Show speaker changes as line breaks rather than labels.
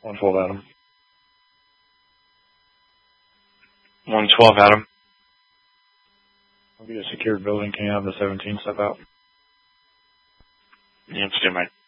112 Adam.
112 Adam.
I'll be a secured building. Can you have the 17 step out?
Yeah, let's do, mate.